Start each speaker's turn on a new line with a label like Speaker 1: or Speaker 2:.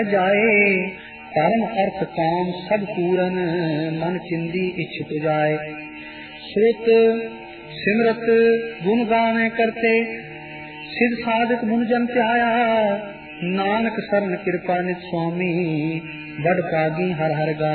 Speaker 1: जाए परम अर्थ काम सब पूरन मन चिंदी इच्छित जाए। श्रुत सिमरत गुण गावे करते सिद्ध साधक मुन जन त्याया नानक शरण कृपा नित स्वामी बड़ पागी हर हर गा।